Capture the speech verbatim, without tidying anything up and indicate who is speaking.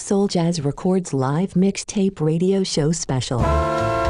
Speaker 1: Soul Jazz Records live mixtape radio show special.